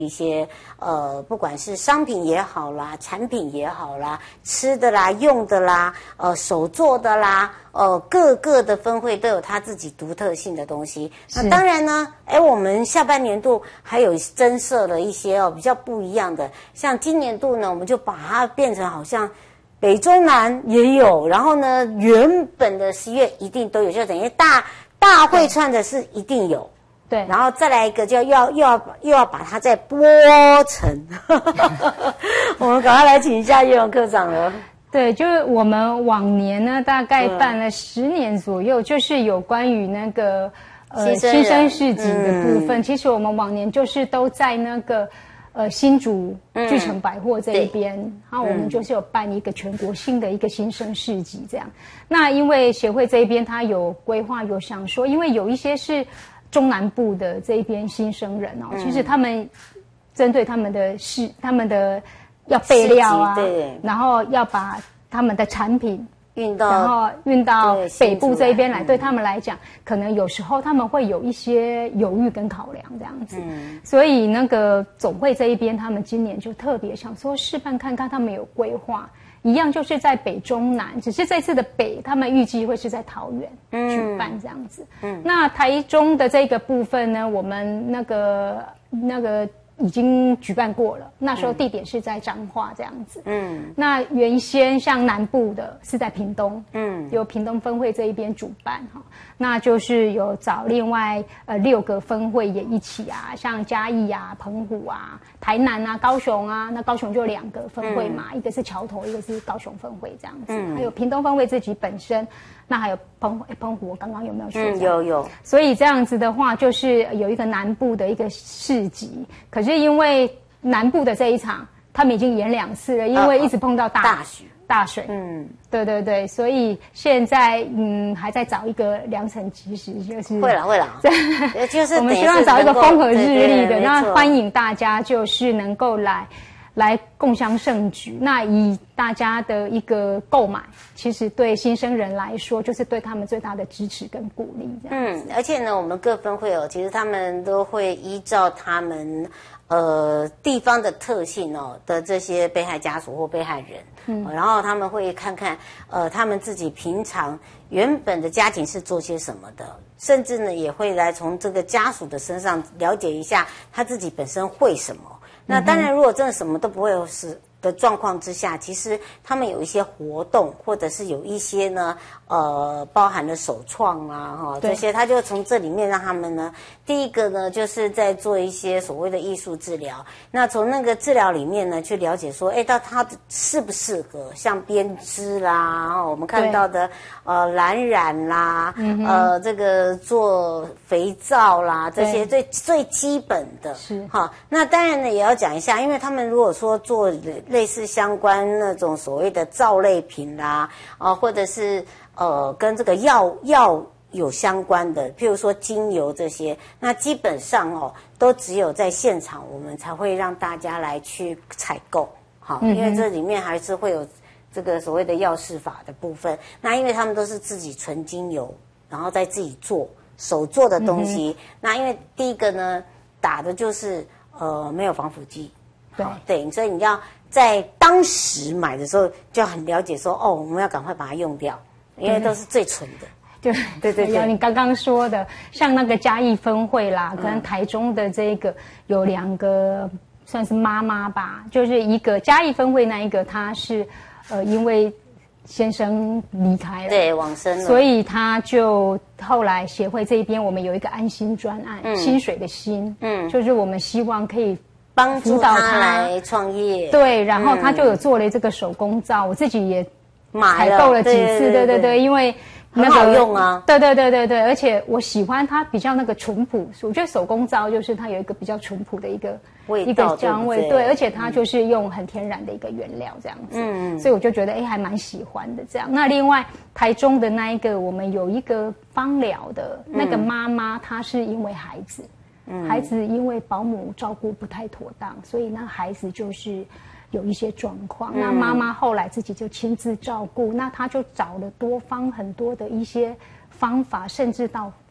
一些不管是商品也好啦，产品也好啦，吃的啦、用的啦，手做的啦，各个的分会都有它自己独特性的东西。那当然呢，我们下半年度还有增设了一些比较不一样的，像今年度呢，我们就把它变成好像北中南也有，然后呢，原本的11月一定都有，就等于大会串的是一定有。 对， 然后再来一个，就又要把它再剥成。我们赶快来请一下叶荣科长了。 对，就是我们往年呢，大概办了10年左右，就是有关于那个新生市集的部分。其实我们往年就是都在那个新竹巨城百货这一边，然后我们就是有办一个全国性的一个新生市集这样。那因为协会这一边他有规划，有想说，因为有一些是中南部的这一边新生人其实他们针对他们的要备料啊，对，然后要把他们的产品运到北部这一边来，对他们来讲，可能有时候他们会有一些犹豫跟考量这样子。所以那个总会这一边，他们今年就特别想说示范看看，他们有规划。一样就是在北中南，只是这次的北，他们预计会是在桃园举办这样子。那台中的这个部分呢，我们那个已经举办过了，那时候地点是在彰化这样子。那原先像南部的是在屏东，由屏东分会这一边主办哈，那就是有找另外6个分会也一起啊，像嘉义啊、澎湖啊、台南啊、高雄啊，那高雄就2个分会嘛，一个是桥头，一个是高雄分会这样子，还有屏东分会自己本身，那还有澎湖，我刚刚有没有说？有。所以这样子的话，就是有一个南部的一个市集，可是因为南部的这一场，他们已经演2次了，因为一直碰到大水，对，所以现在还在找一个良辰吉时，就是会了，就是我们希望找一个风和日丽的，那欢迎大家就是能够来共襄盛举。那以大家的一个购买，其实对新生人来说，就是对他们最大的支持跟鼓励这样子。 而且呢，我们各分会其实他们都会依照他们地方的特性的这些被害家属或被害人，然后他们会看看他们自己平常原本的家庭是做些什么的，甚至呢也会来从这个家属的身上了解一下他自己本身会什么。那当然，如果真的什么都不会有的状况之下，其实他们有一些活动，或者是有一些呢，包含了手创啊，这些，他就从这里面让他们呢，第一个呢，就是在做一些所谓的艺术治疗。那从那个治疗里面呢，去了解说，到他适不适合，像编织啦，我们看到的蓝染啦，这个做肥皂啦，这些最基本的是哈。那当然呢，也要讲一下，因为他们如果说做类似相关那种所谓的皂类品啦，或者是跟这个药有相关的，譬如说精油这些，那基本上都只有在现场我们才会让大家来去采购，好，因为这里面还是会有这个所谓的药事法的部分。那因为他们都是自己纯精油，然后再自己做手做的东西，那因为第一个呢，打的就是没有防腐剂。对，所以你要在当时买的时候就很了解说，我们要赶快把它用掉，因为都是最纯的。对， 有你刚刚说的，像那个嘉义分会啦，跟台中的这个有2个算是妈妈吧，就是一个嘉义分会那一个，她是因为先生离开了， 对，往生了， 所以他就后来协会这一边，我们有一个安心专案，薪水的薪，就是我们希望可以帮助他来创业， 对，然后他就有做了这个手工皂，我自己也采购了几次，对，因为很好用啊， 对，而且我喜欢它比较那个淳朴，我觉得手工皂就是它有一个比较淳朴的一个香味，对，而且它就是用很天然的一个原料这样子，所以我就觉得还蛮喜欢的这样。那另外台中的那一个，我们有一个芳疗的那个妈妈，她是因为孩子因为保姆照顾不太妥当，所以那孩子就是有一些状况，那妈妈后来自己就亲自照顾，那她就找了多方很多的一些方法，甚至到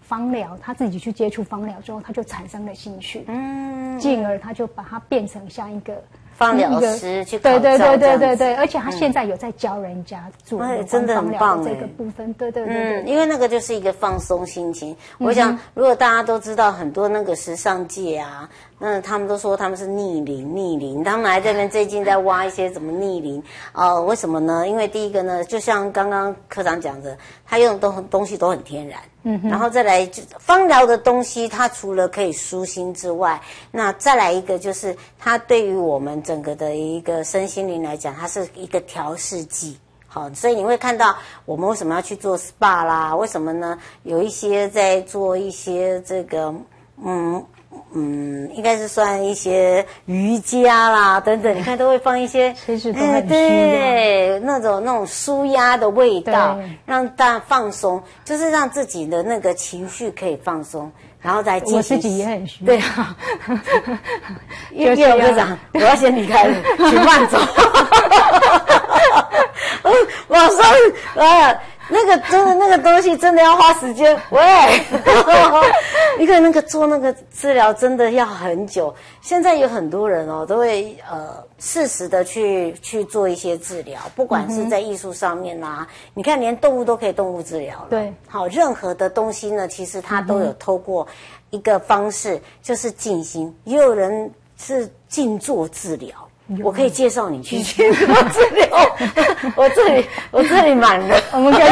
芳疗，他自己去接触芳疗之后，他就产生了兴趣，进而他就把它变成像一个芳疗师去考照， 对，而且他现在有在教人家做真的很棒这个部分，对， 因为那个就是一个放松心情。我想，如果大家都知道很多那个时尚界啊，那他们都说他们是逆龄，他们还在那边最近在挖一些怎么逆龄为什么呢？因为第一个呢，就像刚刚科长讲的，他用的东西都很天然。然后再来芳疗的东西，它除了可以舒心之外，那再来一个就是它对于我们整个的一个身心灵来讲，它是一个调试剂。好，所以你会看到我们为什么要去做 SPA 啦？为什么呢？有一些在做一些这个应该是算一些瑜伽啦等等，你看都会放一些， 其实都很对，那种舒压的味道，让大家放松，就是让自己的那个情绪可以放松，然后再进行。 我自己也很需要。 对啊，叶龙科长，我要先离开了，请慢走。马上那个真的那个东西真的要花时间，喂，一个那个做那个治疗真的要很久。现在有很多人都会适时的去做一些治疗，不管是在艺术上面啦，你看连动物都可以动物治疗了。 对， 好，任何的东西呢，其实它都有透过一个方式，就是静心，也有人是静坐治疗。我可以介绍你去静坐治疗，我这里满了， 我们可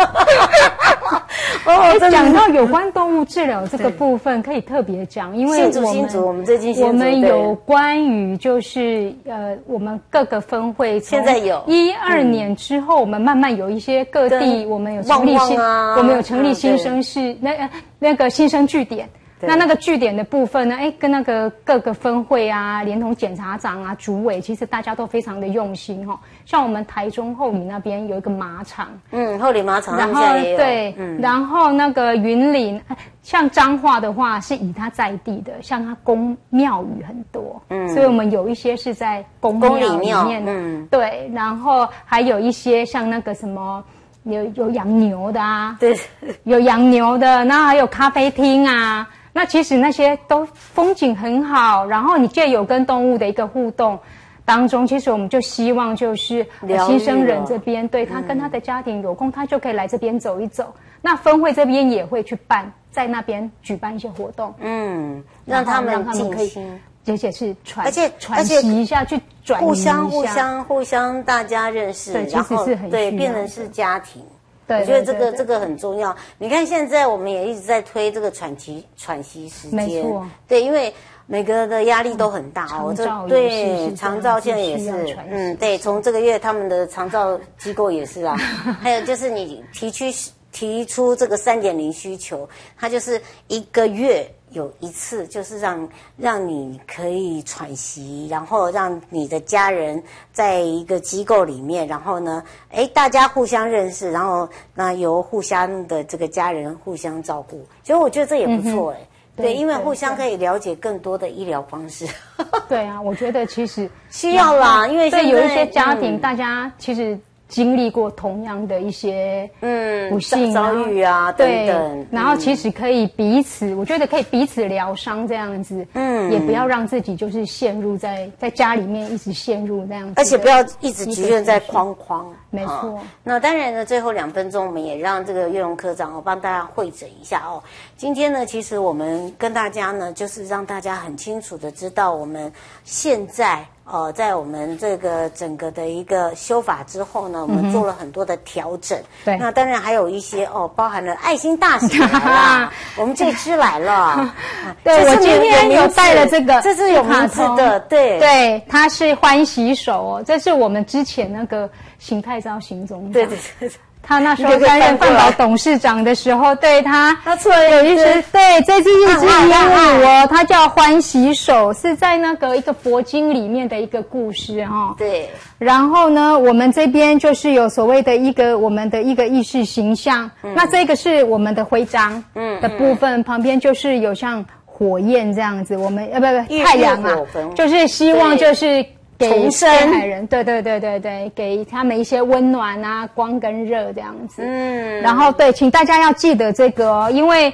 以讲到有关动物治疗这个部分，可以特别讲，因为新竹我们最近我们有关于就是我们各个分会现在有 12年之后，我们慢慢有一些各地我们有成立我们有成立新生室那个新生据点。那个据点的部分呢，跟那个各个分会啊，连同检察长啊、主委，其实大家都非常的用心哈。像我们台中后里那边有一个马场， 后里马场， 然后对，然后那个云林，像彰化的话是以它在地的，像它宫庙宇很多，所以我们有一些是在宫庙里面的，对，然后还有一些像那个什么。有养牛的啊， 对， 有养牛的，然后还有咖啡厅啊。那其实那些都风景很好，然后你借有跟动物的一个互动当中，其实我们就希望就是新生人这边对他跟他的家庭有空，他就可以来这边走一走。那分会这边也会去办，在那边举办一些活动， 让他们静心。 而且是喘息一下，去转移一下， 互相大家认识， 对， 然后对变成是家庭。我觉得这个很重要。你看现在我们也一直在推这个喘息时间， 没错， 对，因为每个的压力都很大对，长照现在也是，对，从这个月他们的长照机构也是啊，还有就是你提出这个3.0需求，它就是1个月有一次，就是让你可以喘息，然后让你的家人在一个机构里面，然后呢，大家互相认识，然后那由互相的这个家人互相照顾，所以我觉得这也不错对，因为互相可以了解更多的医疗方式。 对啊，我觉得其实需要啦，因为对有一些家庭，大家其实经历过同样的一些不幸遭遇啊等等， 然后其实可以彼此，我觉得可以彼此疗伤这样子，也不要让自己就是陷入在家里面一直陷入那样子， 而且不要一直局限在框框。 没错。 那当然呢，最后2分钟我们也让这个岳荣科长帮大家汇整一下今天呢，其实我们跟大家呢，就是让大家很清楚的知道我们现在。在我们这个整个的一个修法之后呢，我们做了很多的调整。 对， 那当然还有一些包含了爱心大使来了，我们这支来了。 对，我今天有带了这个， 这是有名字的， 对，它是欢喜手这是我们之前那个邢太昭邢总长。 对。 他那时候担任饭保董事长的时候，对他出了有一只，对，这只一只鹦鹉它叫欢喜手，是在那个一个佛经里面的一个故事对。 然后呢，我们这边就是有所谓的我们的一个意识形象，那这个是我们的徽章的部分，旁边就是有像火焰这样子，我们不太阳啊，就是希望就是给被害人，对，给他们一些温暖啊，光跟热这样子。然后对，请大家要记得这个因为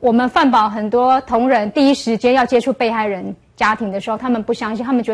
我们犯保很多同仁第一时间要接触被害人家庭的时候，他们不相信，他们觉得